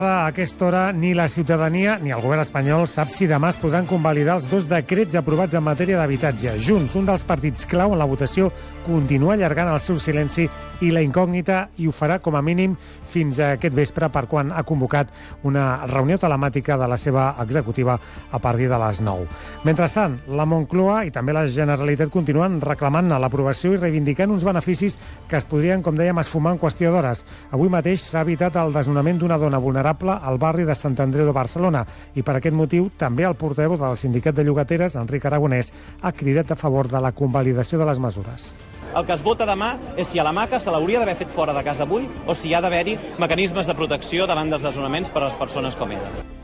A aquesta hora, ni la ciutadania ni el govern espanyol sap si demà es podran convalidar els dos decrets aprovats en matèria d'habitatge. Junts, un dels partits clau en la votació, continua allargant el seu silenci i la incògnita, i ho farà com a mínim fins a aquest vespre, per quan ha convocat una reunió telemàtica de la seva executiva a partir de les 9. Mentrestant, la Moncloa i també la Generalitat continuen reclamant l'aprovació i reivindicant uns beneficis que es podrien, com dèiem, esfumar en qüestió d'hores. Avui mateix s'ha evitat el desnonament d'una dona vulnerable al barri de Sant Andreu de Barcelona, i per aquest motiu també el portaveu del sindicat de llogateres, Enric Aragonès, ha cridat a favor de la convalidació de les mesures. El que es vota demà és si a la MACA se l'hauria d'haver fet fora de casa avui o si hi ha d'haver-hi mecanismes de protecció davant dels desnonaments per a les persones com ella.